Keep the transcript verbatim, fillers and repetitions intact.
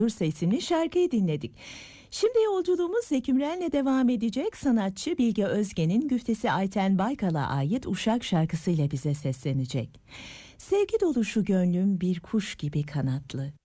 Dursa isimli şarkıyı dinledik. Şimdi yolculuğumuz Zeki Müren'le devam edecek. Sanatçı Bilge Özgen'in güftesi Ayten Baykal'a ait Uşak şarkısıyla bize seslenecek. Sevgi dolu şu gönlüm bir kuş gibi kanatlı.